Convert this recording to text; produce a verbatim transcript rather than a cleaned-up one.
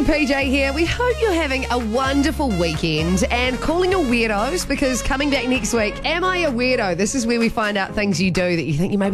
and P J here. We hope you're having a wonderful weekend and calling your weirdos, because coming back next week, Am I a Weirdo? This is where we find out things you do that you think you maybe